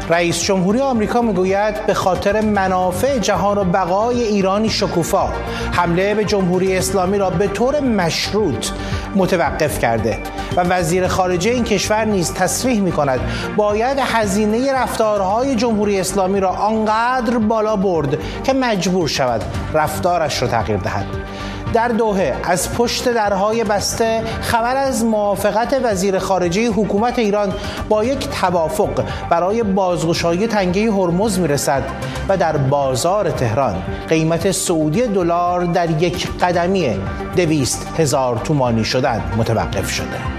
رئیس جمهوری آمریکا میگوید به خاطر منافع جهان و بقای ایرانی شکوفا حمله به جمهوری اسلامی را به طور مشروط متوقف کرده و وزیر خارجه این کشور نیز تصریح می‌کند باید هزینه رفتارهای جمهوری اسلامی را آنقدر بالا برد که مجبور شود رفتارش را تغییر دهد. در دوحه از پشت درهای بسته خبر از موافقت وزیر خارجه حکومت ایران با یک توافق برای بازگشایی تنگه هرمز میرسد و در بازار تهران قیمت سعودی دلار در یک قدمی 200,000 تومانی شدن متوقف شده.